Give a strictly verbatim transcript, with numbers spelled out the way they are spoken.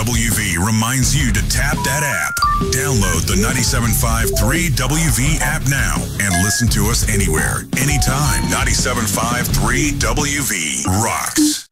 W V reminds you to tap that app. Download the ninety-seven point five three W V app now and listen to us anywhere, anytime. ninety-seven point five three W V rocks.